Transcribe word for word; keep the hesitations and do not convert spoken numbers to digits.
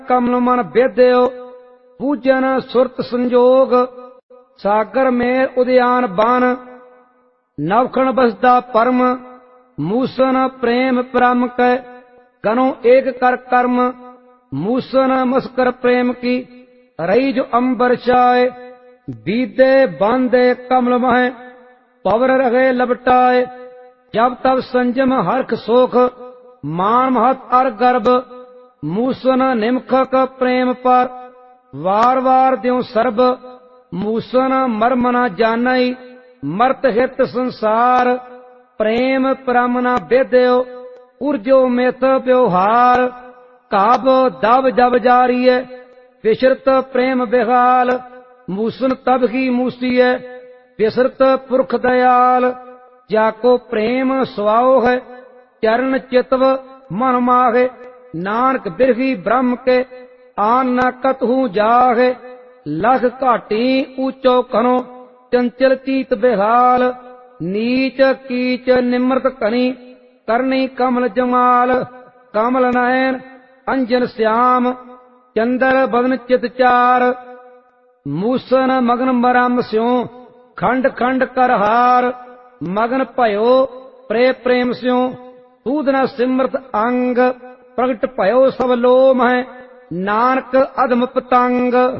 कमल मन बेद्यो पूजन सुरत संजोग सागर मेर उद्यान बान नवखण बसदा परम मूसन प्रेम परम कै गनो एक कर कर्म मूसन मस्कर प्रेम की रही जो अंबर चाय बीते बांधे कमल मह पवर रहे लपटाए जब तब संजम हर्ख सोख मान महत अर गर्भ मूसन निमखक प्रेम पर वार वार द्यों सर्ब मूसन मर्म न जानई मर्त हित संसार प्रेम परम न बेद्यो उर्जो मेथ व्यवहार काब दब जब जारिय विसरत प्रेम बेहाल मूसन तब ही मूसीय विसरत पुरख दयाल जाको प्रेम स्वाओ है चरण चितव मन माहे नानक बिरही ब्रह्म के आन न कतहु जाहे लख घाटी ऊंचो खनो चंचल चीत बेहाल नीच कीच निमृत कनी करनी कमल जमाल कमल नयन अंजन श्याम चंदर बदन चित चार मूसन मगन मरम स्यो खंड खंड कर हार मगन भयो प्रे प्रेम स्यो सूदन सिमृत अंग प्रगट भयो सब लोम है नानक अधम पतंग।